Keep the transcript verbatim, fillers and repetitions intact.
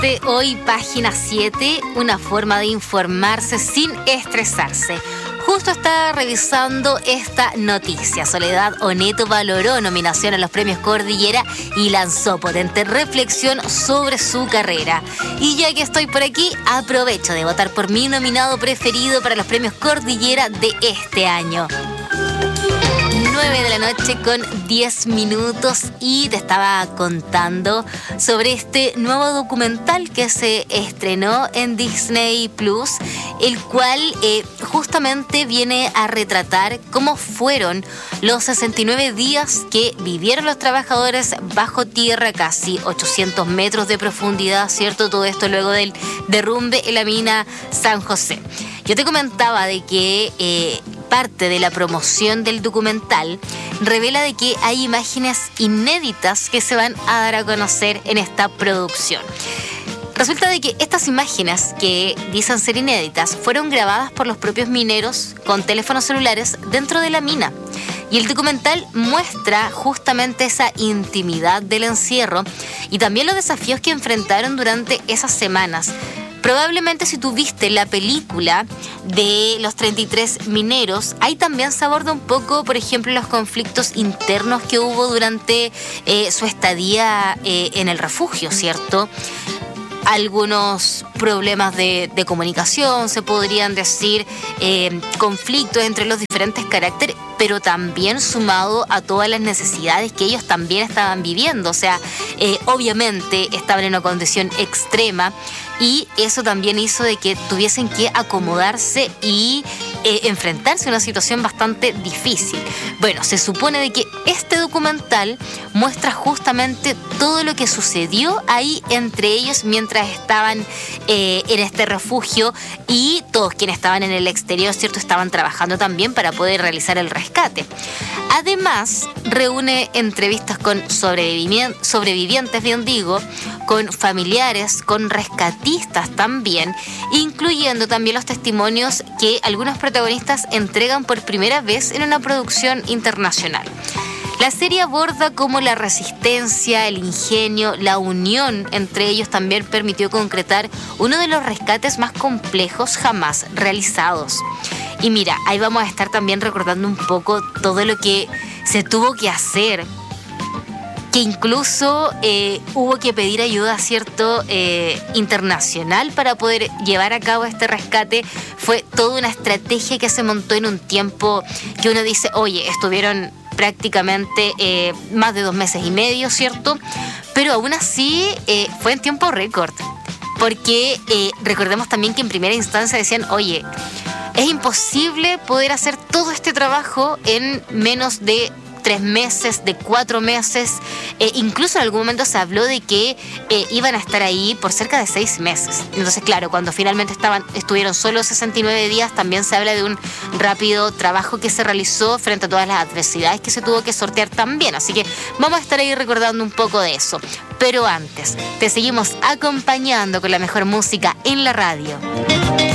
Comparte hoy Página siete, una forma de informarse sin estresarse. Justo estaba revisando esta noticia. Soledad Oneto valoró nominación a los premios Cordillera y lanzó potente reflexión sobre su carrera. Y ya que estoy por aquí, aprovecho de votar por mi nominado preferido para los premios Cordillera de este año. nueve de la noche con diez minutos y te estaba contando sobre este nuevo documental que se estrenó en Disney Plus, el cual eh, justamente viene a retratar cómo fueron los sesenta y nueve días que vivieron los trabajadores bajo tierra, casi ochocientos metros de profundidad, ¿cierto? Todo esto luego del derrumbe en la mina San José. Yo te comentaba de que eh, parte de la promoción del documental revela de que hay imágenes inéditas que se van a dar a conocer en esta producción. Resulta de que estas imágenes, que dicen ser inéditas, fueron grabadas por los propios mineros con teléfonos celulares dentro de la mina. Y el documental muestra justamente esa intimidad del encierro y también los desafíos que enfrentaron durante esas semanas. Probablemente si tú viste la película de los treinta y tres mineros, ahí también se aborda un poco, por ejemplo, los conflictos internos que hubo durante eh, su estadía eh, en el refugio, ¿cierto? Algunos problemas de, de comunicación, se podrían decir, eh, conflictos entre los diferentes caracteres, pero también sumado a todas las necesidades que ellos también estaban viviendo. O sea, eh, obviamente estaban en una condición extrema y eso también hizo de que tuviesen que acomodarse y eh, enfrentarse a una situación bastante difícil. Bueno, se supone de que este documental muestra justamente todo lo que sucedió ahí entre ellos mientras estaban eh, en este refugio, y todos quienes estaban en el exterior, ¿cierto?, estaban trabajando también para poder realizar el rescate. Además, reúne entrevistas con sobrevivi- sobrevivientes, bien digo, con familiares, con rescatistas también, incluyendo también los testimonios que algunos protagonistas entregan por primera vez en una producción internacional. La serie aborda cómo la resistencia, el ingenio, la unión entre ellos también permitió concretar uno de los rescates más complejos jamás realizados. Y mira, ahí vamos a estar también recordando un poco todo lo que se tuvo que hacer, que incluso eh, hubo que pedir ayuda, ¿cierto?, eh, internacional para poder llevar a cabo este rescate. Fue toda una estrategia que se montó en un tiempo que uno dice, oye, estuvieron prácticamente eh, más de dos meses y medio, ¿cierto? Pero aún así eh, fue en tiempo récord, porque eh, recordemos también que en primera instancia decían, oye, es imposible poder hacer todo este trabajo en menos de tres meses, de cuatro meses, eh, incluso en algún momento se habló de que eh, iban a estar ahí por cerca de seis meses. Entonces, claro, cuando finalmente estaban, estuvieron solo sesenta y nueve días, también se habla de un rápido trabajo que se realizó frente a todas las adversidades que se tuvo que sortear también. Así que vamos a estar ahí recordando un poco de eso. Pero antes, te seguimos acompañando con la mejor música en la radio.